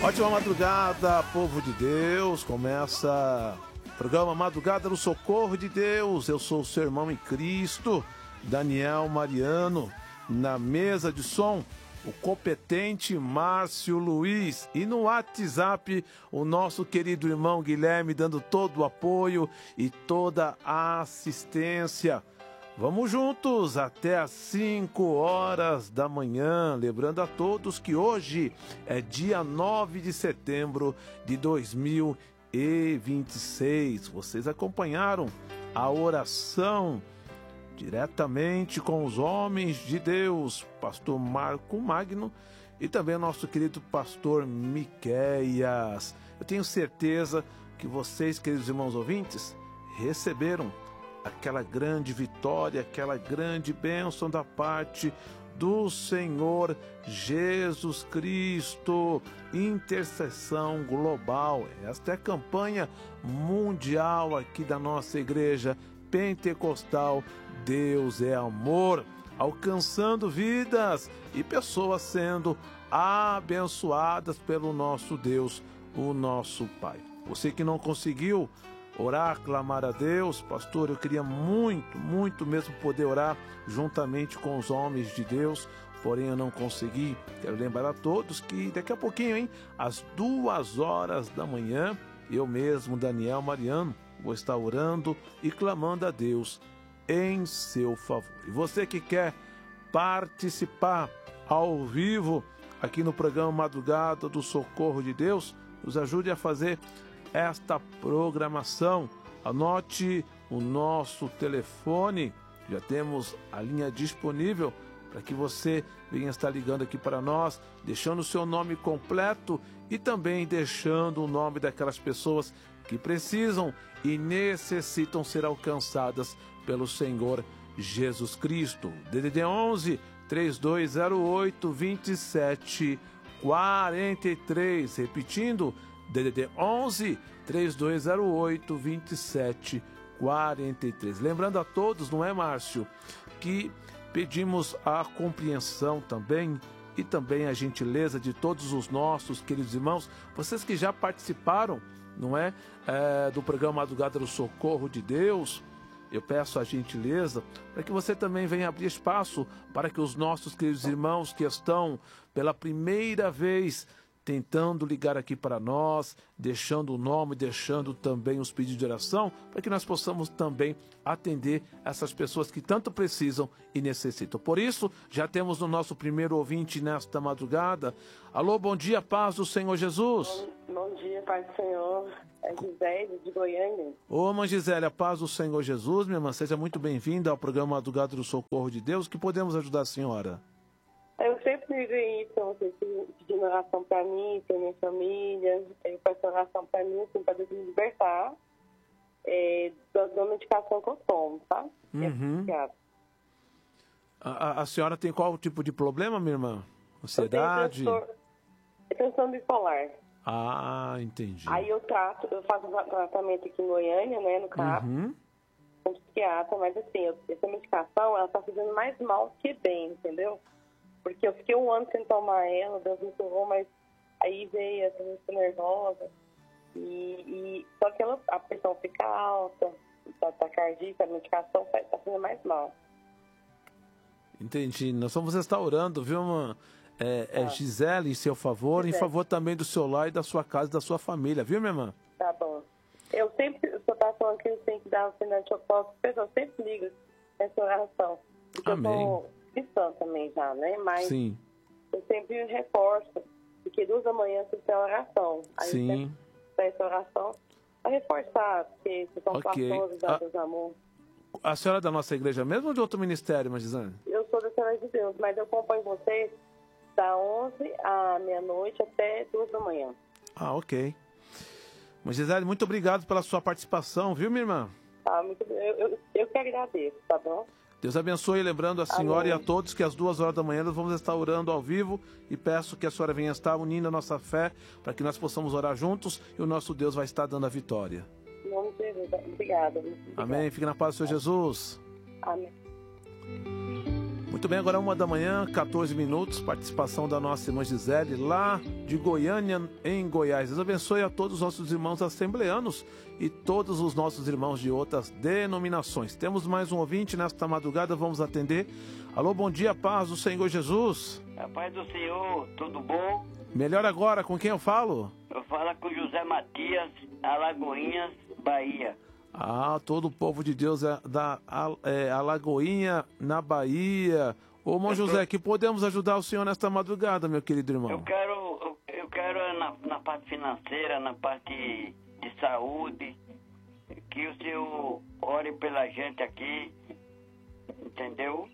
Ótima madrugada, povo de Deus. Começa o programa Madrugada no Socorro de Deus. Eu sou o seu irmão em Cristo, Daniel Mariano. Na mesa de som, o competente Márcio Luiz. E no WhatsApp, o nosso querido irmão Guilherme dando todo o apoio e toda a assistência. Vamos juntos até às 5 horas da manhã, lembrando a todos que hoje é dia 9 de setembro de 2026. Vocês acompanharam a oração diretamente com os homens de Deus, pastor Marco Magno e também o nosso querido pastor Miqueias. Eu tenho certeza que vocês, queridos irmãos ouvintes, receberam aquela grande vitória, aquela grande bênção da parte do Senhor Jesus Cristo. Intercessão global. Esta é a campanha mundial aqui da nossa igreja pentecostal. Deus é amor, alcançando vidas e pessoas sendo abençoadas pelo nosso Deus, o nosso Pai. Você que não conseguiu orar, clamar a Deus, pastor, eu queria muito mesmo poder orar juntamente com os homens de Deus, porém eu não consegui. Quero lembrar a todos que daqui a pouquinho, às 2 horas da manhã, eu mesmo, Daniel Mariano, vou estar orando e clamando a Deus em seu favor. E você que quer participar ao vivo aqui no programa Madrugada do Socorro de Deus, nos ajude a fazer esta programação. Anote o nosso telefone, já temos a linha disponível para que você venha estar ligando aqui para nós, deixando o seu nome completo e também deixando o nome daquelas pessoas que precisam e necessitam ser alcançadas pelo Senhor Jesus Cristo. DDD 11 3208 2743, repetindo, DDD 11 3208 2743. Lembrando a todos, não é, Márcio, que pedimos a compreensão também e também a gentileza de todos os nossos queridos irmãos, vocês que já participaram, não é, do programa Madrugada do Socorro de Deus. Eu peço a gentileza para que você também venha abrir espaço para que os nossos queridos irmãos que estão pela primeira vez tentando ligar aqui para nós, deixando o nome, deixando também os pedidos de oração, para que nós possamos também atender essas pessoas que tanto precisam e necessitam. Por isso, já temos o nosso primeiro ouvinte nesta madrugada. Alô, bom dia, paz do Senhor Jesus. Bom dia, paz do Senhor. É Gisele, de Goiânia. Ô, irmã Gisele, a paz do Senhor Jesus, minha irmã, seja muito bem-vinda ao programa Madrugada do Socorro de Deus. Que podemos ajudar a senhora? Eu sempre ligo aí para você pedindo oração para mim, para minha família. Eu peço oração para mim, assim, para Deus me libertar da medicação que eu tomo, tá? Uhum. A senhora tem qual tipo de problema, minha irmã? Ansiedade? Eu tenho transtorno bipolar. Ah, entendi. Aí eu faço tratamento aqui em Goiânia, né, no CAP, com psiquiatra, mas assim, essa medicação, ela tá fazendo mais mal que bem, entendeu? Porque eu fiquei 1 ano sem tomar ela, Deus me curou, mas aí veio essa música nervosa. Só que a pressão fica alta, tá cardíaca, a medicação tá fazendo mais mal. Entendi. Nós vamos estar orando, viu, irmã? Gisele, em seu favor, Gisele, em favor também do seu lar e da sua casa e da sua família, viu, minha irmã? Tá bom. Eu tô falando que eu tenho que dar o sinal de socorro, eu sempre ligo essa oração. Porque amém. Eu tô cristã também já, né? Mas sim, eu sempre reforço, porque 2 da manhã você tem oração. Aí sim, você essa oração para reforçar, porque vocês são pastores da Deus Amor. A senhora é da nossa igreja mesmo ou de outro ministério, Magisane? Eu sou da Senhora de Deus, mas eu acompanho vocês da 11 à meia-noite até 2 da manhã. Ah, ok. Mas, Gisele, muito obrigado pela sua participação, viu, minha irmã? Tá, eu que agradeço, tá bom? Deus abençoe, lembrando a senhora e a todos que às 2 horas da manhã nós vamos estar orando ao vivo e peço que a senhora venha estar unindo a nossa fé para que nós possamos orar juntos e o nosso Deus vai estar dando a vitória. Em nome de Jesus, obrigada. Amém, fique na paz do Senhor Jesus. Amém. Muito bem, agora 1h, 14 minutos, participação da nossa irmã Gisele, lá de Goiânia, em Goiás. Deus abençoe a todos os nossos irmãos assembleanos e todos os nossos irmãos de outras denominações. Temos mais um ouvinte nesta madrugada, vamos atender. Alô, bom dia, paz do Senhor Jesus. A paz do Senhor, tudo bom? Melhor agora, com quem eu falo? Eu falo com José Matias, Alagoinhas, Bahia. Ah, todo o povo de Deus da Alagoinha, na Bahia. Ô, irmão José, que podemos ajudar o senhor nesta madrugada, meu querido irmão? Eu quero na parte financeira, na parte de saúde, que o senhor ore pela gente aqui, entendeu?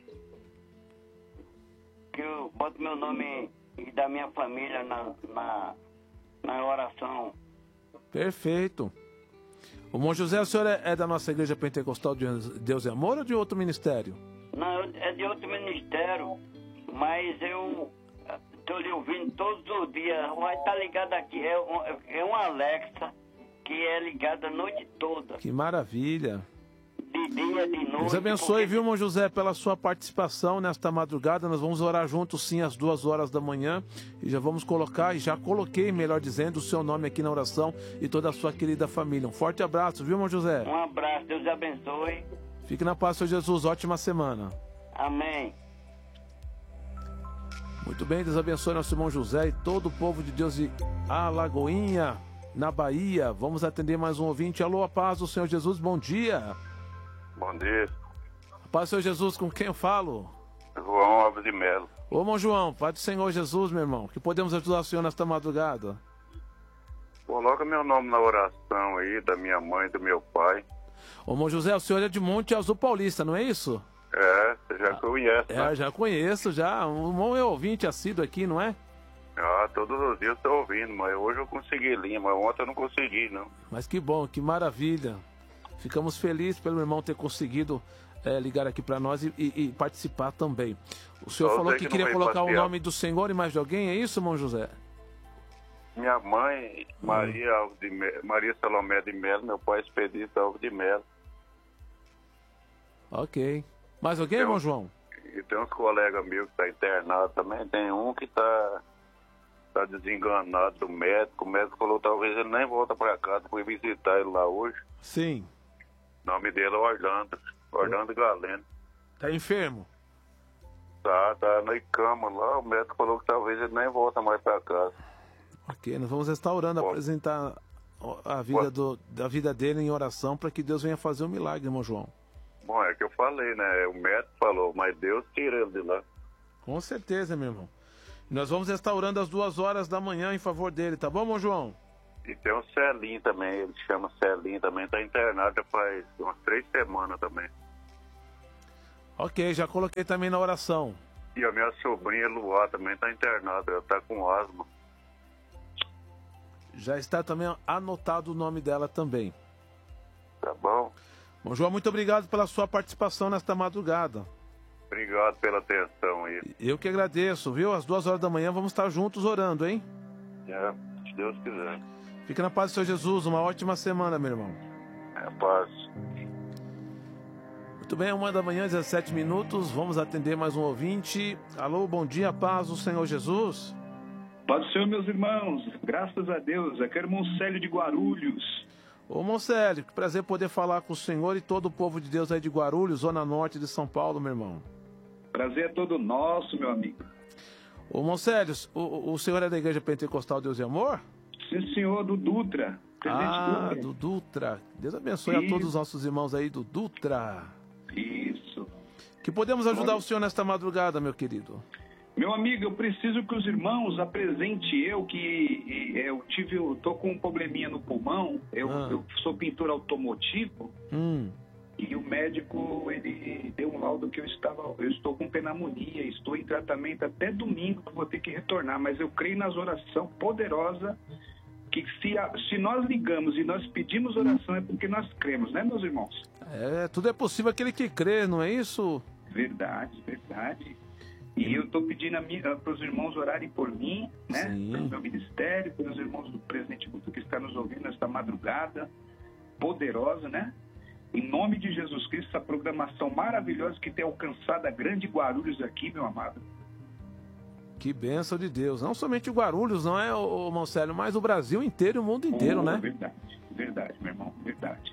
Que eu boto meu nome e da minha família na oração. Perfeito. O irmão José, o senhor é da nossa igreja pentecostal de Deus e Amor ou de outro ministério? Não, é de outro ministério, mas eu estou lhe ouvindo todos os dias. Vai estar ligado aqui, é um Alexa que é ligada a noite toda. Que maravilha. De dia, de noite. Deus abençoe, viu, irmão José, pela sua participação nesta madrugada. Nós vamos orar juntos, sim, às 2h e já vamos colocar, e já coloquei, melhor dizendo, o seu nome aqui na oração e toda a sua querida família. Um forte abraço, viu, irmão José? Um abraço, Deus abençoe. Fique na paz, Senhor Jesus. Ótima semana. Amém. Muito bem, Deus abençoe nosso irmão José e todo o povo de Deus de Alagoinha, na Bahia. Vamos atender mais um ouvinte. Alô, a paz do Senhor Jesus, bom dia. Bom dia. Paz do Senhor Jesus, com quem eu falo? João Alves de Melo. Ô, irmão João, Pai do Senhor Jesus, meu irmão, que podemos ajudar o senhor nesta madrugada? Coloca meu nome na oração aí, da minha mãe e do meu pai. Ô, irmão José, o senhor é de Monte Azul Paulista, não é isso? É, você já conhece, né? Já conheço, já. O irmão é ouvinte assíduo aqui, não é? Ah, todos os dias eu tô ouvindo, mas hoje eu consegui ler, mas ontem eu não consegui, não. Mas que bom, que maravilha. Ficamos felizes pelo irmão ter conseguido ligar aqui para nós e participar também. O senhor falou que queria colocar o nome do senhor e mais de alguém, é isso, irmão José? Minha mãe, Maria Salomé de Melo, meu pai Expedito Alves de Melo. Ok. Mais alguém, irmão João? E tem uns colegas meus que estão internados também. Tem um que tá desenganado do médico. O médico falou que talvez ele nem volta para casa. Fui visitar ele lá hoje. Sim. O nome dele é Orlando Galeno. Tá enfermo? Tá na cama lá. O médico falou que talvez ele nem volta mais para casa. Ok, nós vamos restaurando, apresentar a vida dele em oração para que Deus venha fazer um milagre, irmão João. Bom, é que eu falei, né? O médico falou, mas Deus tira ele de lá. Com certeza, meu irmão. Nós vamos restaurando às 2h em favor dele, tá bom, irmão João? E tem um Celinho também, ele chama Celinho também, tá internado já faz umas 3 semanas também. Ok, já coloquei também na oração. E a minha sobrinha Luá também tá internada, ela tá com asma. Já está também anotado o nome dela também. Tá bom? Bom, João, muito obrigado pela sua participação nesta madrugada. Obrigado pela atenção aí. Eu que agradeço, viu? Às 2h vamos estar juntos orando, hein? É, se Deus quiser. Fica na paz do Senhor Jesus, uma ótima semana, meu irmão. É, paz. Muito bem, 1h, 17 minutos, vamos atender mais um ouvinte. Alô, bom dia, paz do Senhor Jesus. Paz do Senhor, meus irmãos, graças a Deus, aqui é o irmão Célio de Guarulhos. Ô, irmão Célio, que prazer poder falar com o senhor e todo o povo de Deus aí de Guarulhos, zona norte de São Paulo, meu irmão. Prazer é todo nosso, meu amigo. Ô, irmão Célio, o senhor é da Igreja Pentecostal Deus e Amor? Sim, senhor, do Dutra. Ah, do Dutra. Deus abençoe a todos os nossos irmãos aí do Dutra. Isso. Que podemos ajudar o senhor nesta madrugada, meu querido? Meu amigo, eu preciso que os irmãos apresentem eu tô com um probleminha no pulmão, eu sou pintor automotivo, e o médico, ele deu um laudo que eu estou com pneumonia, estou em tratamento até domingo, que vou ter que retornar, mas eu creio nas orações poderosas, que se nós ligamos e nós pedimos oração é porque nós cremos, né, meus irmãos? Tudo é possível aquele que crê, não é isso? Verdade, verdade. E eu estou pedindo para os irmãos orarem por mim, né? Pelo meu ministério, pelos irmãos do Presidente Guto que está nos ouvindo nesta madrugada poderosa, né? em nome de Jesus Cristo, essa programação maravilhosa que tem alcançado a grande Guarulhos aqui, meu amado. Que bênção de Deus. Não somente o Guarulhos, não é, o Monselho, mas o Brasil inteiro e o mundo inteiro, né? Verdade, meu irmão, verdade.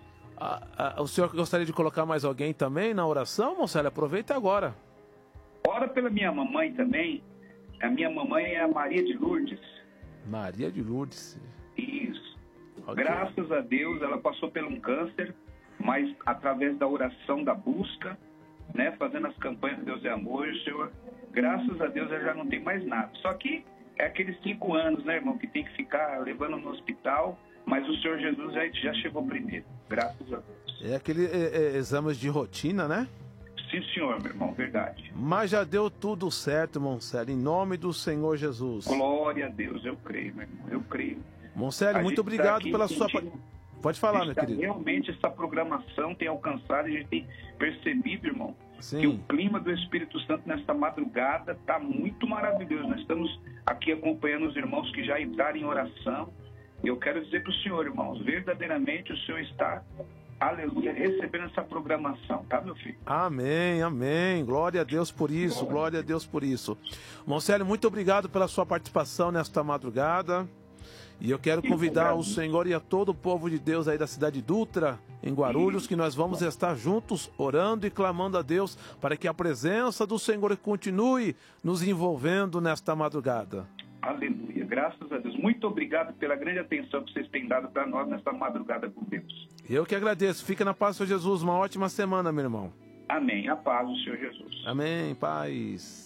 O senhor gostaria de colocar mais alguém também na oração, Monselho? Aproveita agora. Ora pela minha mamãe também. A minha mamãe é a Maria de Lourdes. Maria de Lourdes. Isso. Okay. Graças a Deus, ela passou por um câncer, mas através da oração, da busca, né, fazendo as campanhas Deus é Amor, Senhor, graças a Deus ela já não tem mais nada. Só que é aqueles 5 anos, né, irmão, que tem que ficar levando no hospital, mas o Senhor Jesus já chegou primeiro, graças a Deus. É aquele exames de rotina, né? Sim, senhor, meu irmão, verdade. Mas já deu tudo certo, Monselho, em nome do Senhor Jesus. Glória a Deus, eu creio, meu irmão, eu creio. Monselho, muito obrigado pela sua... Pode falar, meu querido. Realmente essa programação tem alcançado, a gente tem percebido, irmão, Sim. que o clima do Espírito Santo nesta madrugada está muito maravilhoso. Nós estamos aqui acompanhando os irmãos que já entraram em oração. E eu quero dizer para o senhor, irmãos, verdadeiramente o senhor está, aleluia, recebendo essa programação, tá, meu filho? Amém, amém. Glória a Deus por isso, glória a Deus por isso. Monselho, muito obrigado pela sua participação nesta madrugada. E eu quero convidar o Senhor e a todo o povo de Deus aí da cidade de Dutra, em Guarulhos, que nós vamos estar juntos orando e clamando a Deus para que a presença do Senhor continue nos envolvendo nesta madrugada. Aleluia, graças a Deus. Muito obrigado pela grande atenção que vocês têm dado para nós nesta madrugada com Deus. Eu que agradeço. Fica na paz do Senhor Jesus. Uma ótima semana, meu irmão. Amém. A paz do Senhor Jesus. Amém. Paz.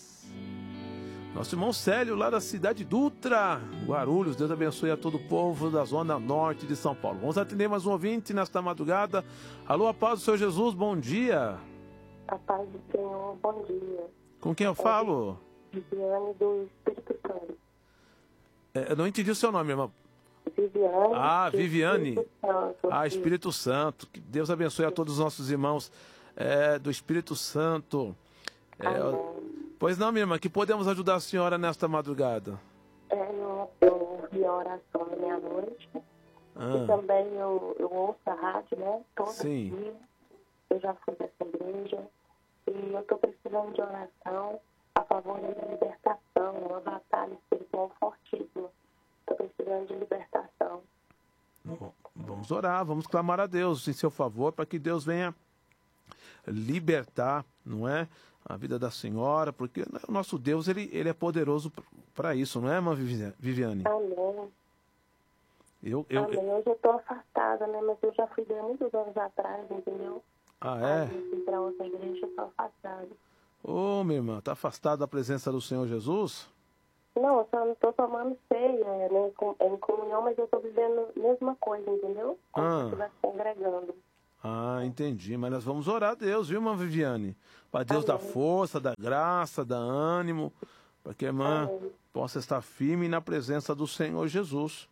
Nosso irmão Célio, lá da cidade de Dutra, Guarulhos. Deus abençoe a todo o povo da zona norte de São Paulo. Vamos atender mais um ouvinte nesta madrugada. Alô, a paz do Senhor Jesus, bom dia. A paz do Senhor, bom dia. Com quem eu falo? Viviane do Espírito Santo. Eu não entendi o seu nome, irmão. Viviane. Ah, Viviane. Espírito Santo. Espírito Santo. Que Deus abençoe a todos os nossos irmãos do Espírito Santo. Pois não, minha irmã, que podemos ajudar a senhora nesta madrugada? Eu ouvi a oração da meia-noite. E também eu ouço a rádio, né? Todo dia. Eu já fui dessa igreja. E eu estou precisando de oração a favor da libertação. Uma batalha espiritual fortíssima. Estou precisando de libertação. Vamos orar, vamos clamar a Deus em seu favor para que Deus venha libertar, não é? A vida da senhora, porque o nosso Deus, ele é poderoso para isso, não é, irmã Viviane? Amém. Amém. Eu já estou afastada, né? Mas eu já fui de muitos anos atrás, entendeu? Ah, é? Aí eu fui para outra igreja, eu estou afastada. Ô, minha irmã, está afastada da presença do Senhor Jesus? Não, eu só não estou tomando ceia, né? Em comunhão, mas eu estou vivendo a mesma coisa, entendeu? Como se eu estivesse congregando. Ah, entendi. Mas nós vamos orar a Deus, viu, irmã Viviane? Para Deus dar força, dar graça, dar ânimo, para que a irmã possa estar firme na presença do Senhor Jesus.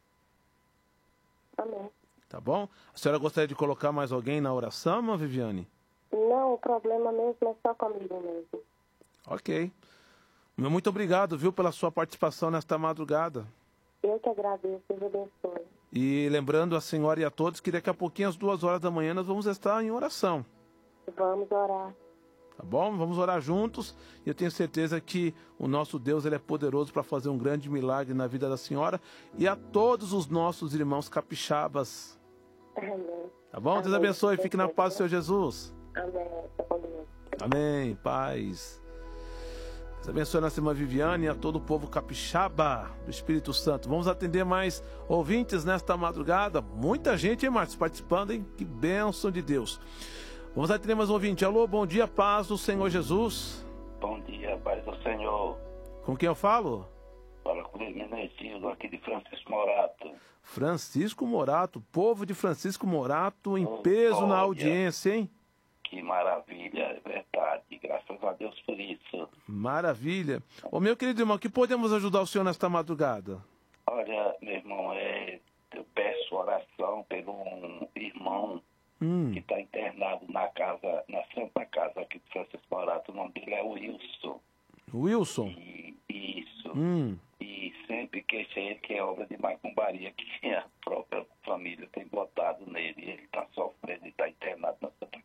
Amém. Tá bom? A senhora gostaria de colocar mais alguém na oração, irmã Viviane? Não, o problema mesmo é só comigo mesmo. Ok. Muito obrigado, viu, pela sua participação nesta madrugada. Eu que agradeço, Deus abençoe. E lembrando a senhora e a todos que daqui a pouquinho, às 2 horas da manhã, nós vamos estar em oração. Vamos orar. Tá bom? Vamos orar juntos. E eu tenho certeza que o nosso Deus, ele é poderoso para fazer um grande milagre na vida da senhora e a todos os nossos irmãos capixabas. Amém. Tá bom? Deus abençoe. Fique na paz do Senhor Jesus. Amém. Amém. Paz. Deus abençoe a nossa irmã Viviane e a todo o povo capixaba do Espírito Santo. Vamos atender mais ouvintes nesta madrugada. Muita gente, hein, Marcos, participando, hein? Que bênção de Deus. Vamos atender mais um ouvinte. Alô, bom dia, paz do Senhor Jesus. Bom dia, paz do Senhor. Com quem eu falo? Fala com o Menezildo, aqui de Francisco Morato. Francisco Morato, povo de Francisco Morato em peso na audiência, hein? Que maravilha, é verdade. Graças a Deus por isso. Maravilha. Ô, meu querido irmão, que podemos ajudar o senhor nesta madrugada? Olha, meu irmão, eu peço oração pelo um irmão que está internado na Santa Casa aqui de Francisco Morato. O nome dele é Wilson. Wilson? Isso. E sempre queixa ele que é obra de macumbaria que a própria família tem botado nele. Ele está sofrendo e está internado na Santa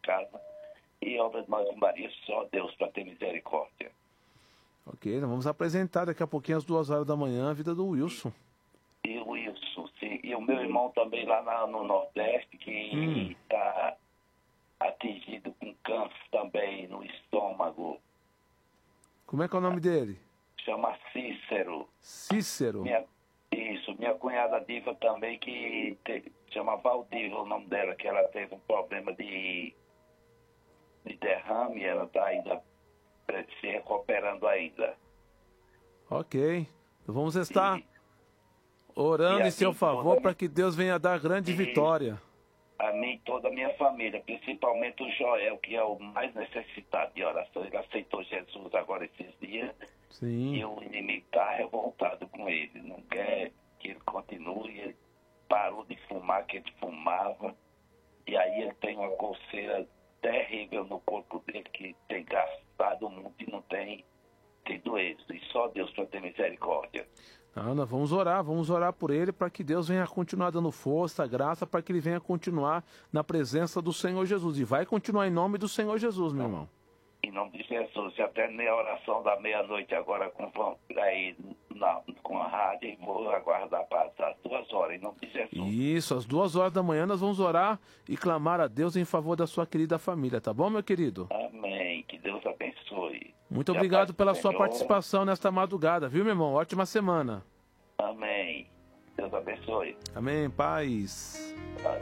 Ok, nós vamos apresentar daqui a pouquinho às 2 horas da manhã a vida do Wilson. E o Wilson, sim. E o meu irmão também lá no Nordeste, que está atingido com câncer também no estômago. Como é que é o nome dele? Chama Cícero. Cícero? Minha cunhada Diva também, chama Valdiva o nome dela, que ela teve um problema de derrame, ela está ainda se recuperando ainda. Ok. Vamos estar orando em seu favor para que Deus venha dar grande vitória. A mim e toda a minha família, principalmente o Joel, que é o mais necessitado de oração. Ele aceitou Jesus agora esses dias. Sim. E o inimigo está revoltado com ele. Não quer que ele continue. Ele parou de fumar, que ele fumava. E aí ele tem uma coceira terrível no corpo dele, que tem gastado muito e não tem tido êxito. E só Deus para ter misericórdia. Nós vamos orar por ele para que Deus venha continuar dando força, graça, para que ele venha continuar na presença do Senhor Jesus. E vai continuar em nome do Senhor Jesus, meu irmão. Em nome de Jesus, já terminei a oração da meia-noite agora com a rádio e vou aguardar para as 2 horas, em nome de Jesus. Isso, às 2 horas da manhã nós vamos orar e clamar a Deus em favor da sua querida família, tá bom, meu querido? Amém, que Deus abençoe. Muito obrigado pela sua participação nesta madrugada, viu, meu irmão? Ótima semana. Amém. Deus abençoe. Amém, paz.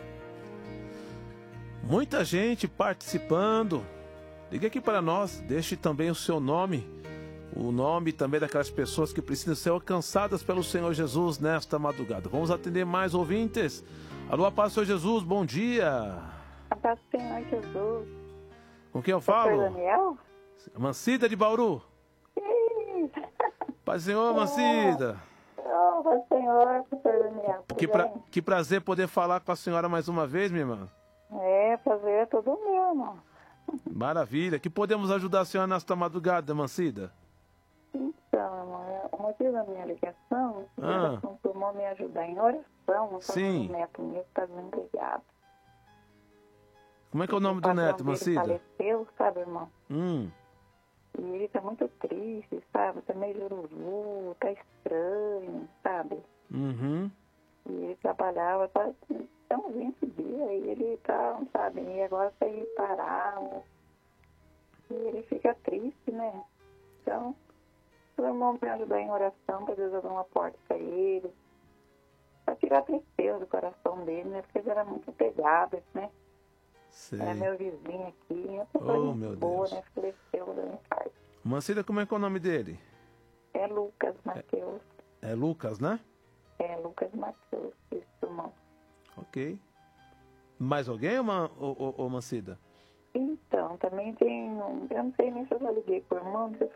Muita gente participando. Ligue aqui para nós, deixe também o seu nome, o nome também daquelas pessoas que precisam ser alcançadas pelo Senhor Jesus nesta madrugada. Vamos atender mais ouvintes. Alô, a paz do Senhor Jesus, bom dia. A paz do Senhor Jesus. Com quem eu falo? Pastor Daniel? Mancida de Bauru. Sim. Paz do Senhor, Mancida. Oh, paz do Senhor, Pastor Daniel. Que prazer poder falar com a senhora mais uma vez, minha irmã. Prazer é todo meu, irmão. Maravilha. Que podemos ajudar a senhora nesta madrugada, Mancida? Então, irmão, o motivo da minha ligação é que o irmão me ajudar em oração. Sim. O neto meu está desempregado. Como é que é o nome do neto, Mancida? Ele faleceu, sabe, irmão? E ele tá muito triste, sabe? Tá meio jururu, tá estranho, sabe? Uhum. E ele trabalhava, tá uns 20 dias, e ele tá, sabe? E agora tá aí parado. E ele fica triste, né? Então, o irmão me ajudar em oração pra Deus abrir uma porta pra ele. Pra tirar a tristeza do coração dele, né? Porque ele era muito pegado, né? Sei. Era meu vizinho aqui, uma pessoa meu boa, Deus. né? Faleceu do infarto. Mancida, como é que é o nome dele? É Lucas Mateus. É Lucas, né? É Lucas Mateus, isso, irmão. Ok. Mais alguém, ou Mancida? Então, também tem eu não sei nem se eu já liguei pro irmão, não sei se